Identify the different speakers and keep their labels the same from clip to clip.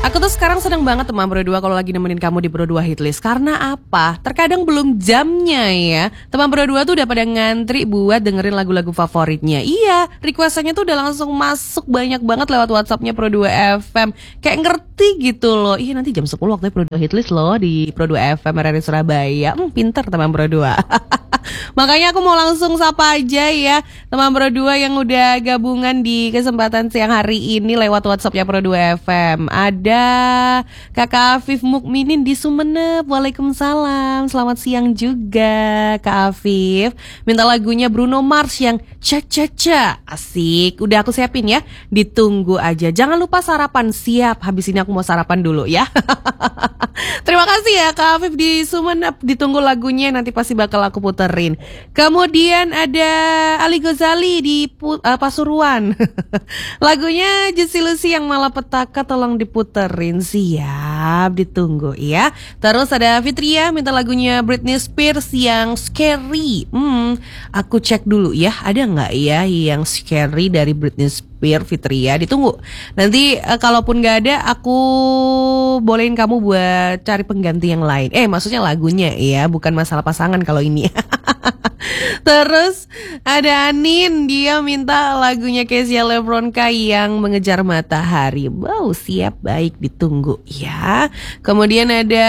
Speaker 1: Aku tuh sekarang seneng banget teman Pro 2 kalau lagi nemenin kamu di Pro 2 Hitlist. Karena apa? Terkadang belum jamnya ya. Teman Pro 2 tuh udah pada ngantri buat dengerin lagu-lagu favoritnya. Iya, requestannya tuh udah langsung masuk banyak banget lewat WhatsAppnya Pro 2 FM. Kayak ngerti gitu loh. Iya, nanti jam 10 waktunya Pro 2 Hitlist loh di Pro 2 FM RRI Surabaya. Pinter teman Pro 2. Makanya aku mau langsung sapa aja ya teman Pro 2 yang udah gabungan di kesempatan siang hari ini lewat WhatsAppnya Pro 2 FM. Ada Kakak Afif Mukminin di Sumeneb. Waalaikumsalam. Selamat siang juga Kak Afif. Minta lagunya Bruno Mars yang Cha-cha-cha. Asik. Udah aku siapin ya. Ditunggu aja. Jangan lupa sarapan. Siap. Habis ini aku mau sarapan dulu ya. Terima kasih ya Kak Afif di Sumeneb. Ditunggu lagunya, nanti pasti bakal aku puterin. Kemudian ada Ali Ghazali di Pasuruan. Lagunya Jesse Lucy yang Malapetaka tolong diputerin. Siap, ditunggu ya. Terus ada Fitria minta lagunya Britney Spears yang Scary. Aku cek dulu ya, ada nggak ya yang Scary dari Britney Spears, Fitria? Ditunggu. Nanti kalaupun nggak ada, aku bolehin kamu buat cari pengganti yang lain. Maksudnya lagunya ya, bukan masalah pasangan kalau ini. Terus ada Anin, dia minta lagunya Kezia Lebronka yang Mengejar Matahari. Wow, siap, baik, ditunggu ya. Kemudian ada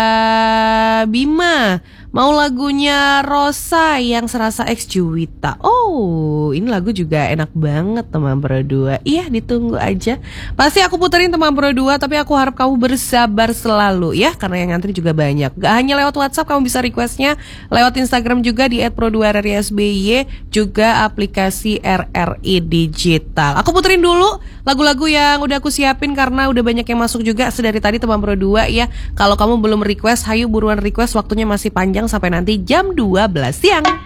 Speaker 1: Bima, mau lagunya Rosa yang Serasa X Juwita. Oh, ini lagu juga enak banget teman Pro 2. Iya, ditunggu aja. Pasti aku puterin teman Pro 2, tapi aku harap kamu bersabar selalu ya, karena yang ngantri juga banyak. Gak hanya lewat WhatsApp, kamu bisa requestnya lewat Instagram juga di @pro2rrsby, juga aplikasi RRI Digital. Aku puterin dulu lagu-lagu yang udah aku siapin karena udah banyak yang masuk juga sedari tadi teman Pro 2 ya. Kalau kamu belum request, hayu buruan request, waktunya masih panjang sampai nanti jam 12 siang.